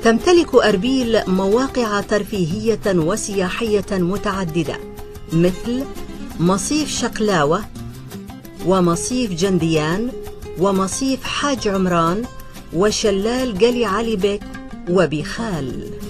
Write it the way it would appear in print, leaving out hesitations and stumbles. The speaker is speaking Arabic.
تمتلك أربيل مواقع ترفيهية وسياحية متعددة مثل مصيف شقلاوة ومصيف جنديان ومصيف حاج عمران وشلال قلي علي بك وبخال.